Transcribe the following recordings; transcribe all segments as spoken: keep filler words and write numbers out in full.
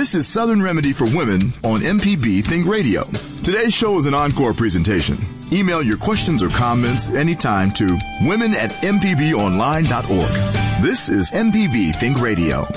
This is Southern Remedy for Women on M P B Think Radio. Today's show is an encore presentation. Email your questions or comments anytime to women at m p b online dot org. This is M P B Think Radio.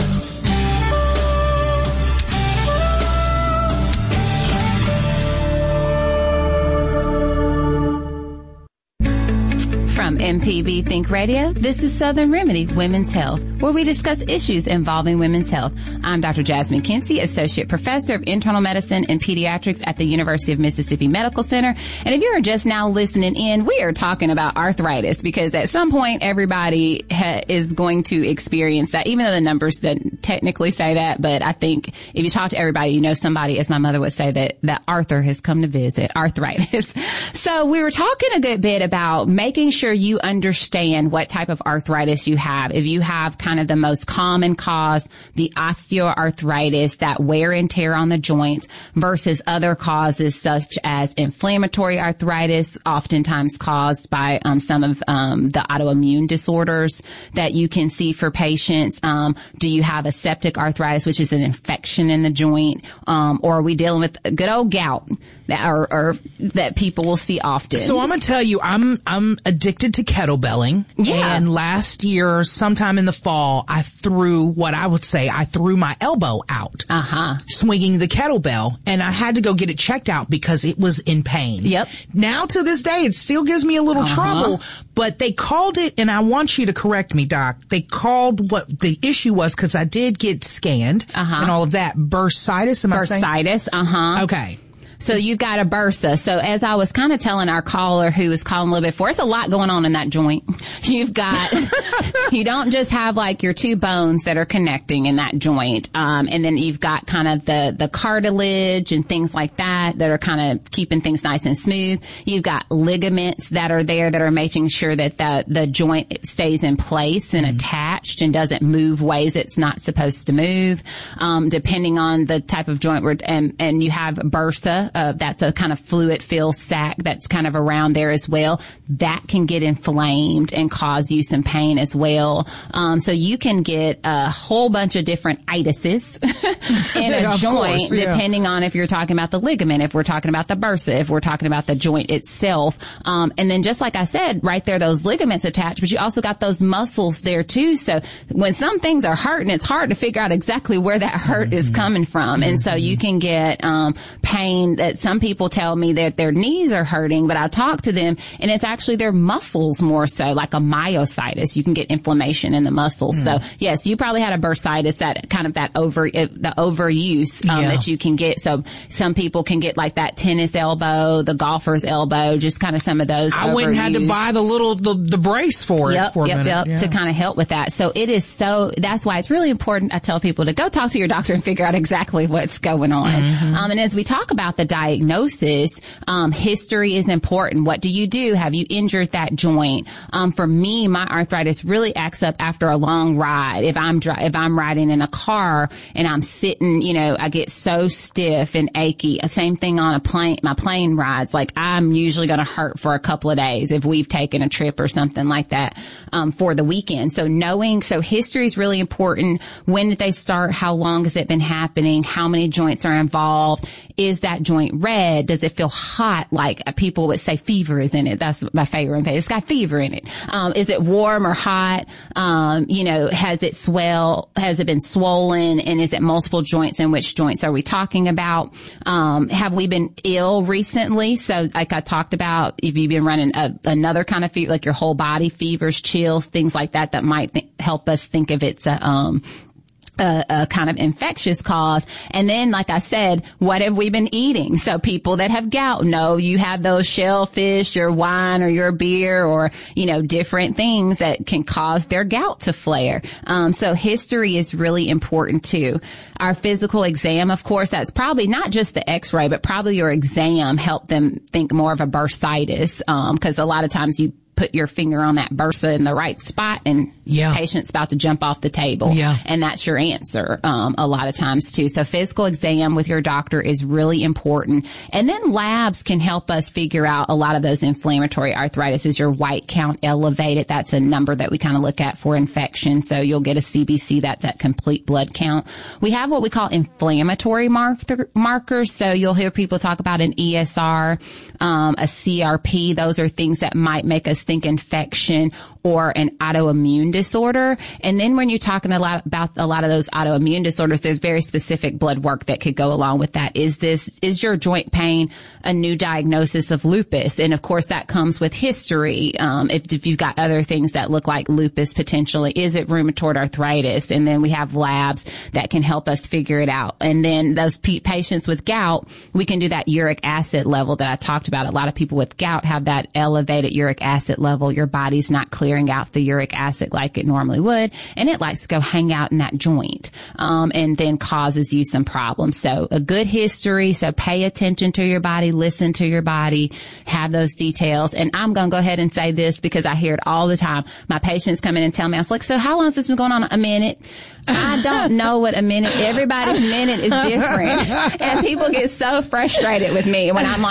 From M P B Think Radio, this is Southern Remedy Women's Health, where we discuss issues involving women's health. I'm Doctor Jasmine Kinsey, Associate Professor of Internal Medicine and Pediatrics at the University of Mississippi Medical Center. And if you're just now listening in, we are talking about arthritis because at some point everybody ha- is going to experience that, even though the numbers don't technically say that. But I think if you talk to everybody, you know somebody, as my mother would say, that, that Arthur has come to visit, arthritis. So we were talking a good bit about making sure you understand what type of arthritis you have. If you have kind of the most common cause, the osteoarthritis, that wear and tear on the joints, versus other causes such as inflammatory arthritis, oftentimes caused by um, some of um, the autoimmune disorders that you can see for patients. Um, do you have a septic arthritis, which is an infection in the joint, um, or are we dealing with good old gout that or, or that people will see often? So I'm gonna tell you, I'm I'm addicted to kettlebelling. Yeah. And last year, sometime in the fall, I threw what I would say I threw my elbow out, uh-huh. swinging the kettlebell, and I had to go get it checked out because it was in pain. Yep. Now to this day, it still gives me a little uh-huh. trouble, but they called it, and I want you to correct me, Doc. They called what the issue was, because I did get scanned uh-huh. and all of that. Bursitis, am I saying? Bursitis, uh-huh. Okay. So you've got a bursa. So as I was kind of telling our caller who was calling a little bit before, there's a lot going on in that joint. You've got, you don't just have like your two bones that are connecting in that joint. Um, and then you've got kind of the, the cartilage and things like that that are kind of keeping things nice and smooth. You've got ligaments that are there that are making sure that the, the joint stays in place and mm-hmm. attached and doesn't move ways it's not supposed to move. Um, depending on the type of joint where, and, and you have bursa. Uh, that's a kind of fluid-filled sac that's kind of around there as well. That can get inflamed and cause you some pain as well. Um, so you can get a whole bunch of different itises in yeah, a joint, course, yeah. depending on if you're talking about the ligament, if we're talking about the bursa, if we're talking about the joint itself. Um, and then just like I said, right there, those ligaments attached, but you also got those muscles there too. So when some things are hurting, it's hard to figure out exactly where that hurt mm-hmm. is coming from. And so you can get um, pain that some people tell me that their knees are hurting, but I talk to them and it's actually their muscles more so, like a myositis. You can get inflammation in the muscles. Mm. So yes, you probably had a bursitis, that kind of that over, the overuse um, yeah. that you can get. So some people can get like that tennis elbow, the golfer's elbow, just kind of some of those. I went and had to buy the little, the, the brace for yep, it for yep, a minute. Yep, yeah. to kind of help with that. So it is so, that's why it's really important. I tell people to go talk to your doctor and figure out exactly what's going on. Mm-hmm. Um, and as we talk about the diagnosis, um, history is important. What do you do? Have you injured that joint? Um, for me, my arthritis really acts up after a long ride. If I'm dri- if I'm riding in a car and I'm sitting, you know, I get so stiff and achy. Same thing on a plane, my plane rides. Like I'm usually going to hurt for a couple of days if we've taken a trip or something like that, um, for the weekend. So knowing, so history is really important. When did they start? How long has it been happening? How many joints are involved? Is that joint red? Does it feel hot? Like people would say fever is in it. That's my favorite. It's got fever in it. Um, is it warm or hot? Um, you know, has it swell? Has it been swollen? And is it multiple joints? And which joints are we talking about? Um, have we been ill recently? So like I talked about, if you've been running a, another kind of fever, like your whole body fevers, chills, things like that, that might th- help us think if it's a, um, A, a kind of infectious cause. And then, like I said, what have we been eating? So people that have gout know you have those shellfish, your wine or your beer or, you know, different things that can cause their gout to flare. Um, so history is really important too. Our physical exam, of course, that's probably not just the x-ray, but probably your exam helped them think more of a bursitis. Um, cause a lot of times you put your finger on that bursa in the right spot and yeah. patient's about to jump off the table. Yeah. And that's your answer, um, a lot of times too. So physical exam with your doctor is really important. And then labs can help us figure out a lot of those inflammatory arthritis. Is your white count elevated? That's a number that we kind of look at for infection. So you'll get a C B C, that's at complete blood count. We have what we call inflammatory marker, markers. So you'll hear people talk about an E S R, um, a C R P. Those are things that might make us think infection or an autoimmune disorder. And then when you're talking a lot about a lot of those autoimmune disorders, there's very specific blood work that could go along with that. Is this, is your joint pain a new diagnosis of lupus? And of course that comes with history. Um, if, if you've got other things that look like lupus potentially, is it rheumatoid arthritis? And then we have labs that can help us figure it out. And then those p- patients with gout, we can do that uric acid level that I talked about. A lot of people with gout have that elevated uric acid level. Your body's not clearing out the uric acid like it normally would, and it likes to go hang out in that joint, um, and then causes you some problems. So a good history. So pay attention to your body, listen to your body, have those details. And I'm going to go ahead and say this because I hear it all the time. My patients come in and tell me, I was like, so how long has this been going on? A minute. I don't know what a minute, everybody's minute is different. And people get so frustrated with me when I'm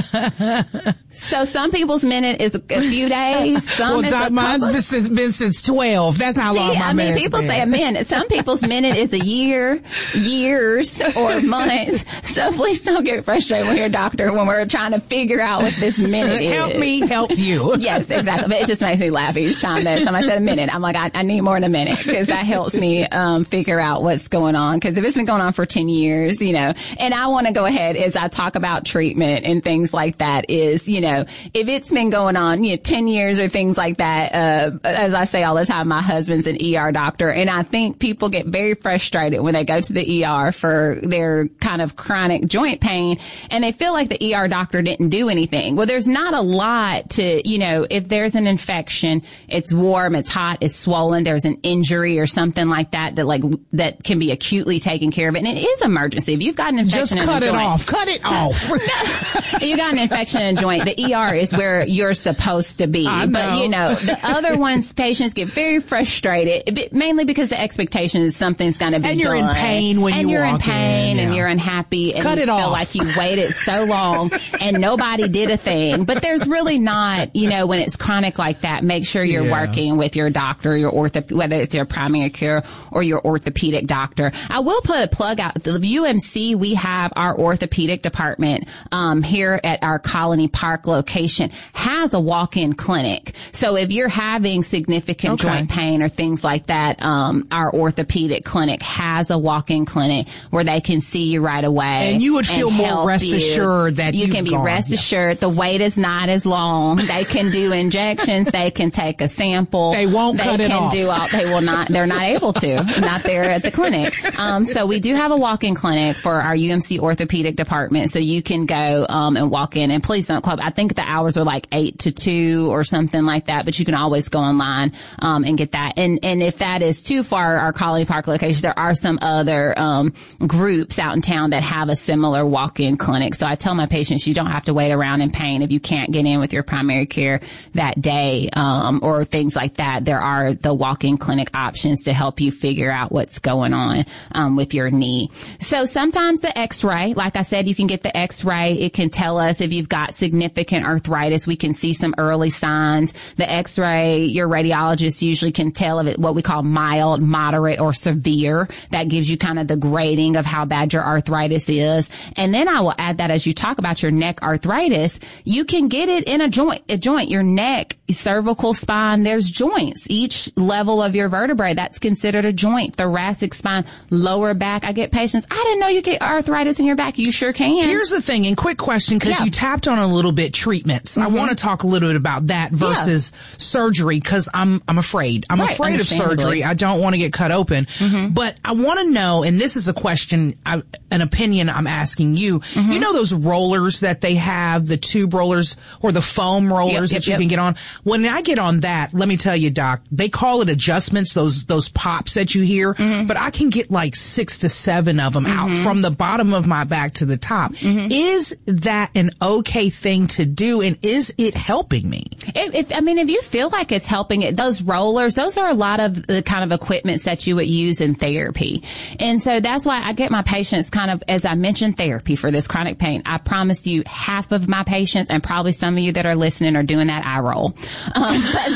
like, so some people's minute is a few days. Some well, is doc, a mine's been since, been since twelve. That's how See, long my I mean, people been. say a minute. Some people's minute is a year, years, or months. So please don't get frustrated with your doctor when we're trying to figure out what this minute is. Help me help you. Yes, exactly. But it just makes me laugh each time that somebody said a minute. I'm like, I, I need more than a minute because that helps me um figure out what's going on. Because if it's been going on for ten years, you know, and I want to go ahead as I talk about treatment and things like that is, you know, if it's been going on, you know, ten years or things like that, uh, as I say all the time, my husband's an E R doctor, and I think people get very frustrated when they go to the E R for their kind of chronic joint pain, and they feel like the E R doctor didn't do anything. Well, there's not a lot to, you know, if there's an infection, it's warm, it's hot, it's swollen, there's an injury or something like that that like that can be acutely taken care of, and it is emergency. If you've got an infection Just in cut a it joint, off. Cut it off. if you got an infection in a joint, the E R is where you're supposed to be. I know. But you know, the other ones, patients get very frustrated, mainly because the expectation is something's going to be and you're done. in pain when and you you're walk in pain in, yeah. and you're unhappy and Cut you it feel off. like you waited so long and nobody did a thing. But there's really not, you know, when it's chronic like that, make sure you're Yeah. working with your doctor, your ortho, whether it's your primary care or your orthopedic doctor. I will put a plug out. The U M C, we have our orthopedic department um, here at our Colony Park location has a walk-in clinic. So if you're having significant Okay. joint pain or things like that, um, our orthopedic clinic has a walk-in clinic where they can see you right away. And you would feel more help rest you. assured that you you've can be gone, rest yeah. assured. The wait is not as long. They can do injections. They can take a sample. They won't they cut it can off. do all. They will not. They're not able to. Not there at the clinic. Um, so we do have a walk-in clinic for our U M C orthopedic department. So you can go um, and walk in. And please don't quote. I think the hours are like eight to two or something like that. But you can always go online um, and get that. And and if that is too far, our Colony Park location, there are some other um, groups out in town that have a similar walk-in clinic. So I tell my patients you don't have to wait around in pain if you can't get in with your primary care that day um, or things like that. There are the walk-in clinic options to help you figure out what's going on um, with your knee. So sometimes the x-ray, like I said, you can get the x-ray. It can tell us if you've got significant arthritis. We can see some early signs. The x-ray, your radiologist usually can tell if it what we call mild, moderate, or severe. That gives you kind of the grading of how bad your arthritis is. And then I will add that as you talk about your neck arthritis, you can get it in a joint, a joint, your neck, cervical spine, there's joints. Each level of your vertebrae, that's considered a joint. Thoracic spine, lower back. I get patients, I didn't know you get arthritis in your back. You sure can. Here's the thing, and quick question, because Yeah. you tapped on a little bit treatments. I want to talk a little bit about that versus surgery, because I'm I'm afraid. I'm Right, afraid of understandably. surgery. I don't want to get cut open. But But I want to know, and this is a question, I, an opinion I'm asking you. Mm-hmm. You know those rollers that they have, the tube rollers or the foam rollers yep, yep, that you yep. can get on? When I get on that, let me tell you, Doc, they call it adjustments, those those pops that you hear, mm-hmm. but I can get like six to seven of them mm-hmm. out from the bottom of my back to the top. Mm-hmm. Is that an okay thing to do, and is it helping me? If, if I mean, if you feel like it's helping it, those rollers, those are a lot of the kind of equipments that you would use in therapy. And so that's why I get my patients kind of, as I mentioned, therapy for this chronic pain. I promise you half of my patients, and probably some of you that are listening, are doing that eye roll. Um, but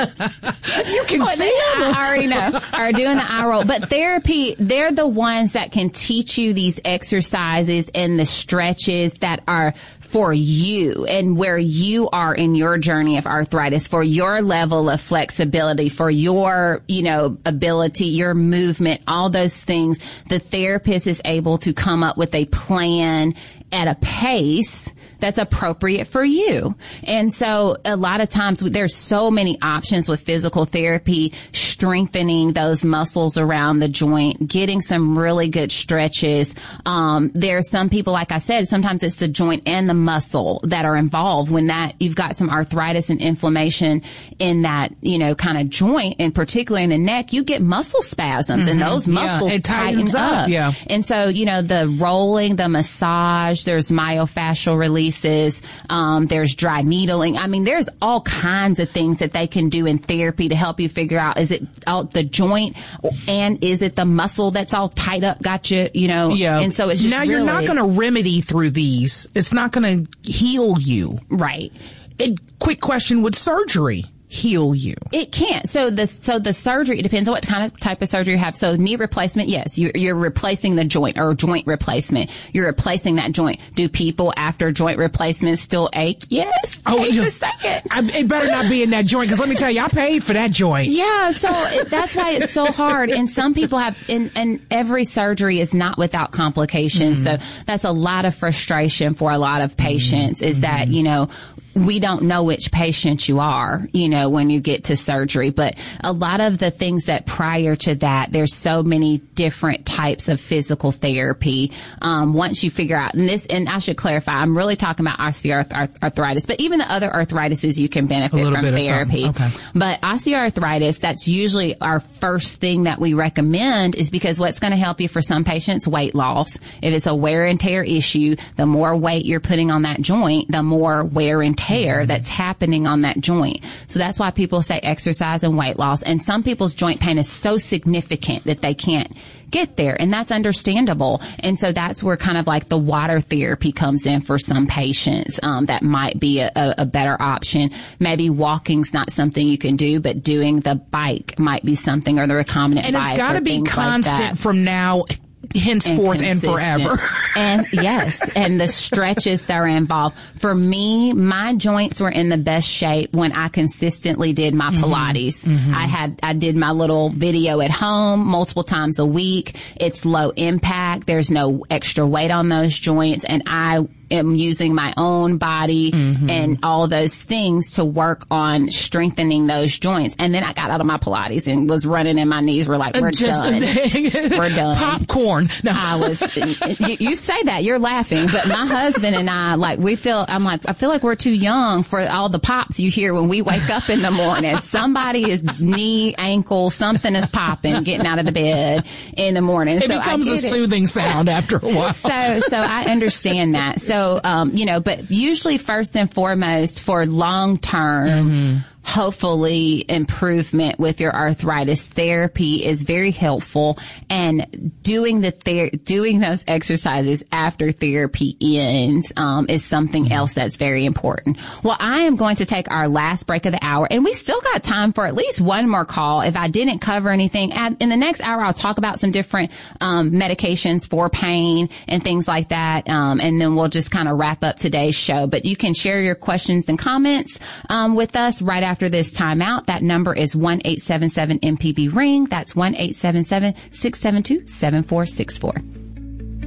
the, you can well, see they, them. I already know, are doing the eye roll. But therapy, they're the ones that can teach you these exercises and the stretches that are for you and where you are in your journey of arthritis, for your level of flexibility, for your, you know, ability, your movement, all those things. The therapist is able to come up with a plan at a pace that's appropriate for you. And so a lot of times there's so many options with physical therapy, strengthening those muscles around the joint, getting some really good stretches. Um, there are some people, like I said, sometimes it's the joint and the muscle that are involved. When that you've got some arthritis and inflammation in that, you know, kind of joint, and particularly in the neck, you get muscle spasms mm-hmm. and those muscles yeah, tighten up. up. Yeah. And so, you know, the rolling, the massage, there's myofascial releases, um, there's dry needling. I mean, there's all kinds of things that they can do in therapy to help you figure out, is it out the joint and is it the muscle that's all tight up, got you, you know? Yeah. And so it's just now really, you're not going to remedy through these. It's not going to heal you. Right. A quick question, would surgery heal you? It can't. So the so the surgery, it depends on what kind of type of surgery you have. So knee replacement, yes, you're, you're replacing the joint, or joint replacement. You're replacing that joint. Do people after joint replacement still ache? Yes. Oh, wait yeah. a second. I, it better not be in that joint, because let me tell you, I paid for that joint. Yeah. So it, that's why it's so hard. And some people have, and, and every surgery is not without complications. Mm-hmm. So that's a lot of frustration for a lot of patients, mm-hmm. is that, you know, we don't know which patient you are, you know, when you get to surgery. But a lot of the things that prior to that, there's so many different types of physical therapy. Um, once you figure out, and this, and I should clarify, I'm really talking about osteoarthritis, but even the other arthritises you can benefit from therapy. Okay. But osteoarthritis, that's usually our first thing that we recommend, is because what's going to help you for some patients, weight loss. If it's a wear and tear issue, the more weight you're putting on that joint, the more wear and tear that's happening on that joint. So that's why people say exercise and weight loss. And some people's joint pain is so significant that they can't get there, and that's understandable. And so that's where kind of like the water therapy comes in for some patients. Um, that might be a, a better option. Maybe walking's not something you can do, but doing the bike might be something, or the recombinant and bike. And it's got to be constant like from now henceforth and, and forever. And yes, and the stretches that are involved. For me, my joints were in the best shape when I consistently did my mm-hmm. Pilates. Mm-hmm. I had, I did my little video at home multiple times a week. It's low impact. There's no extra weight on those joints. And I am using my own body mm-hmm. and all those things to work on strengthening those joints. And then I got out of my Pilates and was running, and my knees were like, we're Just, done. We're done. Popcorn. No. I was, you, you say that, you're laughing, but my husband and I, like, we feel, I'm like, I feel like we're too young for all the pops you hear when we wake up in the morning. Somebody is knee, ankle, something is popping, getting out of the bed in the morning. It so becomes I a it. soothing sound after a while. So, so I understand that. So, um, you know, but usually first and foremost for long term, mm-hmm. hopefully improvement with your arthritis, therapy is very helpful, and doing the ther- doing those exercises after therapy ends um, is something mm-hmm. else that's very important. Well, I am going to take our last break of the hour, and we still got time for at least one more call. If I didn't cover anything, in the next hour I'll talk about some different um, medications for pain and things like that, um, and then we'll just kind of wrap up today's show. But you can share your questions and comments um, with us right after this time out. That number is one eight seven seven M P B ring. That's one eight seven seven, six seven two, seven four six four.